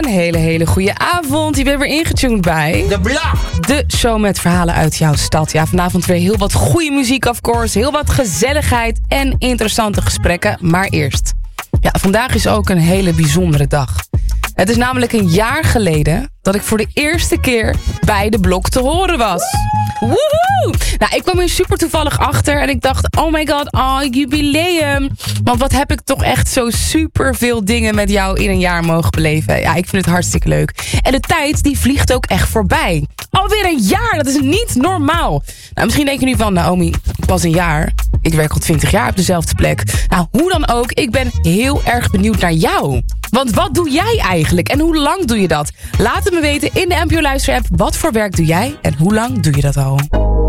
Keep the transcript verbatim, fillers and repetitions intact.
Een hele, hele goede avond. Je bent weer ingetuned bij De Blog. de show met verhalen uit jouw stad. Ja, vanavond weer heel wat goede muziek, of course. Heel wat gezelligheid en interessante gesprekken. Maar eerst. Ja, vandaag is ook een hele bijzondere dag. Het is namelijk een jaar geleden dat ik voor de eerste keer bij De Blog te horen was. Woehoe! Nou, ik kwam hier super toevallig achter en ik dacht, oh my god, oh, jubileum. Want wat heb ik toch echt zo super veel dingen met jou in een jaar mogen beleven. Ja, ik vind het hartstikke leuk. En de tijd, die vliegt ook echt voorbij. Alweer een jaar, dat is niet normaal. Nou, misschien denk je nu van, Naomi, pas een jaar. Ik werk al twintig jaar op dezelfde plek. Nou, hoe dan ook, ik ben heel erg benieuwd naar jou. Want wat doe jij eigenlijk en hoe lang doe je dat? Laat het me weten in de N P O Luister app. Wat voor werk doe jij en hoe lang doe je dat al?